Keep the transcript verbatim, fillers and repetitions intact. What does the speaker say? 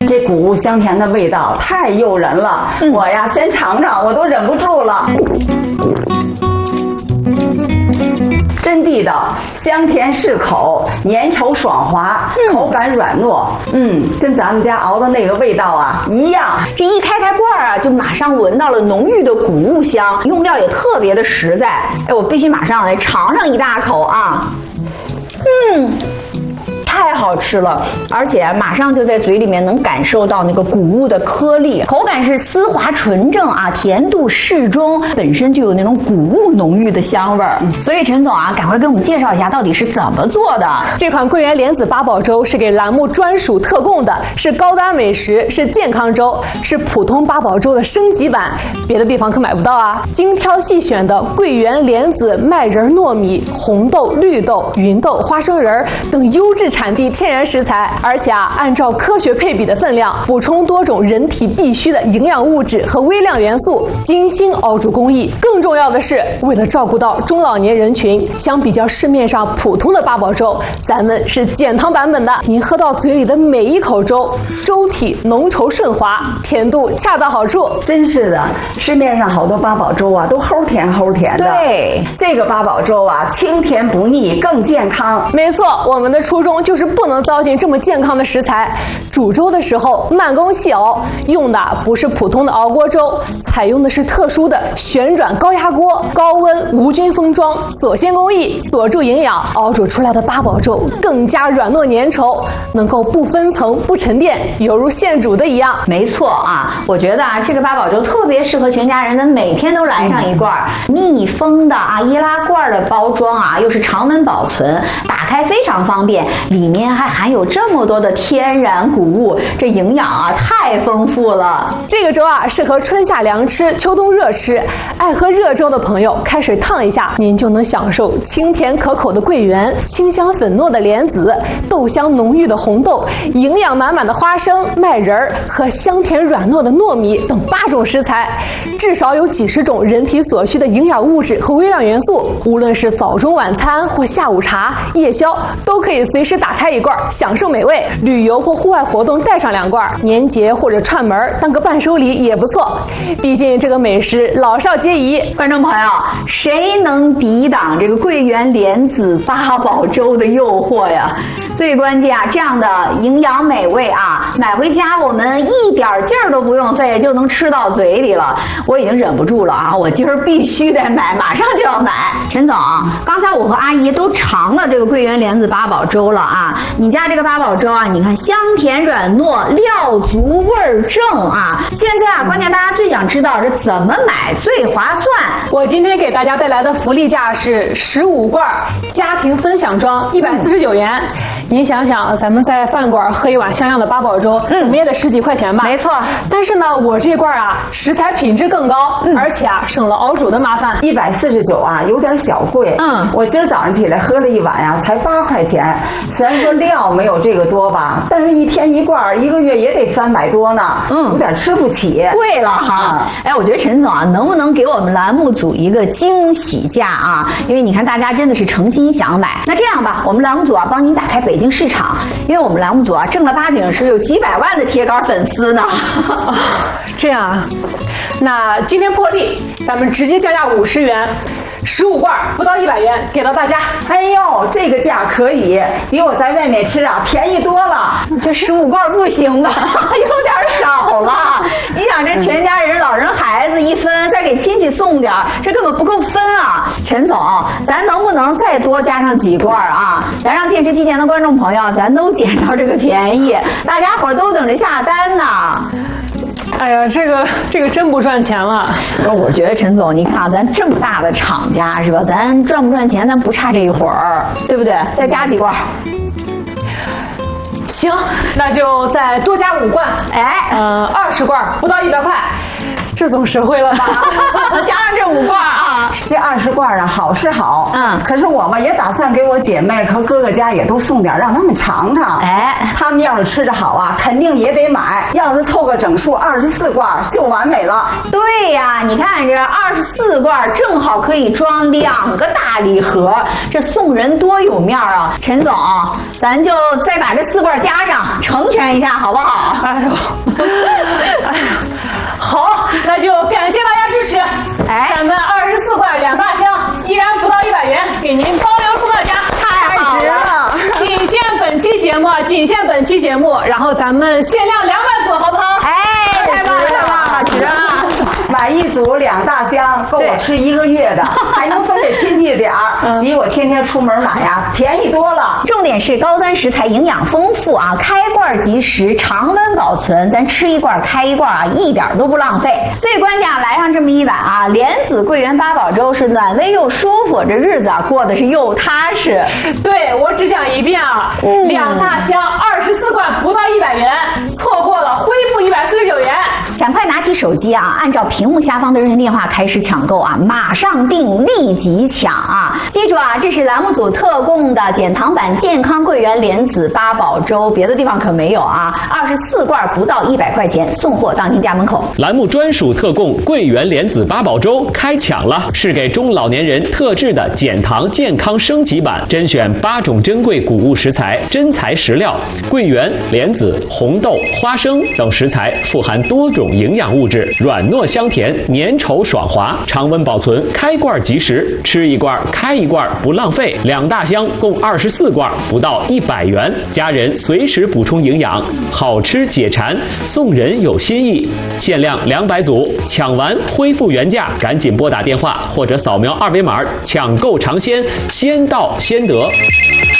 这谷物香甜的味道太诱人了，嗯、我呀先尝尝，我都忍不住了。真地道，香甜适口，粘稠爽滑，嗯、口感软糯，嗯，跟咱们家熬的那个味道啊一样。 这一开开罐啊，就马上闻到了浓郁的谷物香，用料也特别的实在。哎，我必须马上来尝上一大口啊！嗯。太好吃了，而且马上就在嘴里面能感受到那个谷物的颗粒，口感是丝滑纯正啊，甜度适中，本身就有那种谷物浓郁的香味儿。所以陈总啊，赶快给我们介绍一下到底是怎么做的。 这款桂圆莲子八宝粥是给栏目专属特供的，是高端美食，是健康粥，是普通八宝粥的升级版，别的地方可买不到啊。精挑细选的桂圆莲子麦仁糯米、红豆、绿豆、芸豆、花生仁等优质产产地天然食材，而且啊，按照科学配比的分量，补充多种人体必需的营养物质和微量元素，精心熬煮工艺。更重要的是，为了照顾到中老年人群，相比较市面上普通的八宝粥，咱们是减糖版本的。您喝到嘴里的每一口粥，粥体浓稠顺滑，甜度恰到好处。 真是的，市面上好多八宝粥啊，都齁甜齁甜的。 对， 这个八宝粥啊，清甜不腻，更健康。 没错，我们的初衷就是不能糟践这么健康的食材。煮粥的时候慢工细熬，用的不是普通的熬锅粥，采用的是特殊的旋转高压锅，高温无菌封装，锁鲜工艺，锁住营养，熬煮出来的八宝粥更加软糯粘稠，能够不分层不沉淀，犹如现煮的一样。 没错啊，我觉得啊，这个八宝粥特别适合全家人，咱每天都来上一罐。嗯、密封的啊易拉罐的包装啊，又是常温保存，打开非常方便，里面还含有这么多的天然谷物，这营养啊太丰富了。 这个粥啊适合春夏凉吃，秋冬热吃。爱喝热粥的朋友，开水烫一下，您就能享受清甜可口的桂圆、清香粉糯的莲子、豆香浓郁的红豆、营养满满的花生、麦仁儿和香甜软糯的糯米等八种食材，至少有几十种人体所需的营养物质和微量元素。无论是早中晚餐或下午茶、夜宵，都可以随时打开一罐，享受美味。旅游或户外活动带上两罐，年节或者串门当个伴手礼也不错。毕竟这个美食老少皆宜。 观众朋友，谁能抵挡这个桂圆莲子八宝粥的诱惑呀？最关键啊，这样的营养美味啊，买回家我们一点劲儿都不用费就能吃到嘴里了。我已经忍不住了啊，我今儿必须得买，马上就要买。陈总，刚才我和阿姨都尝了这个桂圆莲子八宝粥了啊，你家这个八宝粥啊，你看香甜软糯，料足味儿正啊。现在啊，关键大家最想知道是怎么买最划算。 我今天给大家带来的福利价是十五罐家庭分享装，一百四十九元。您想想，咱们在饭馆喝一碗像样的八宝粥，嗯、怎么也得十几块钱吧？ 没错。 但是呢，我这罐啊，食材品质更高，嗯、而且啊，省了熬煮的麻烦。 一百四十九啊，有点小贵。嗯，我今儿早上起来喝了一碗呀、啊，才八块钱。虽然说料没有这个多吧，但是一天一罐，一个月也得三百多呢。嗯，有点吃不起。 贵了哈。嗯、哎，我觉得陈总啊，能不能给我们栏目组一个惊喜价啊？因为你看大家真的是诚心想买。那这样吧，我们栏目组啊，帮您打开北京市场，因为我们栏目组啊，正儿八经是有几百万的铁杆粉丝呢。 这样啊，那今天破例，咱们直接降价五十元。十五罐不到一百元，给到大家。 哎呦，这个价可以，比我在外面吃啊便宜多了。 这十五罐不行吧？有点少了。你想这全家人、老人、孩子一分，再给亲戚送点，这根本不够分啊！陈总，咱能不能再多加上几罐啊？咱让电视机前的观众朋友，咱都捡着这个便宜，大家伙都等着下单呢。 哎呀，这个这个真不赚钱了。 我觉得陈总，你看咱这么大的厂家是吧？咱赚不赚钱，咱不差这一会儿，对不对？再加几罐。 行，那就再多加五罐。 哎， 嗯，二十罐不到一百块，这总实惠了吧？ 加上这五罐啊， 这二十罐啊，好是好， 嗯， 可是我们也打算给我姐妹和哥哥家也都送点，让他们尝尝。 哎， 他们要是吃着好啊，肯定也得买。要是凑个整数二十四罐就完美了。 对呀，你看这二十四罐正好可以装两个大礼盒，这送人多有面啊！陈总，咱就再把这四罐加上，成全一下好不好？ 哎呦，哎呀，好，那就感谢大家支持。 哎， 咱们二十四罐两大箱，依然不到一百元，给您包邮送到家， 太好了！ 仅限本期节目，仅限本期节目，然后咱们限量两百组，好不好？ 哎，太棒了，太棒了，值啊！ 买一组两大箱，够我吃一个月的，还能分给亲戚点儿，比我天天出门买呀便宜多了。 重点是高端食材，营养丰富啊，开罐即食，常温保存，咱吃一罐开一罐啊，一点都不浪费。最关键啊，来上这么一碗啊，莲子桂圆八宝粥是暖胃又舒服，这日子啊过得是又踏实。 对，我只讲一遍啊，嗯、两大箱二十四罐不到一百元，错过了恢复一百四十九元。 赶快拿起手机啊，按照屏幕下方的热线电话开始抢购啊，马上订，立即抢啊！记住啊，这是栏目组特供的减糖版健康桂圆莲子八宝粥，别的地方可没有啊！二十四罐不到一百块钱，送货到您家门口。 栏目专属特供桂圆莲子八宝粥开抢了，是给中老年人特制的减糖健康升级版，甄选八种珍贵谷物食材、真材实料，桂圆、莲子、红豆、花生等食材富含多种营养物质，软糯香甜，粘稠爽滑，常温保存，开罐即食，吃一罐开一罐不浪费。两大箱共二十四罐，不到一百元，家人随时补充营养，好吃解馋，送人有新意。限量两百组，抢完恢复原价，赶紧拨打电话或者扫描二维码抢购尝鲜，先到先得。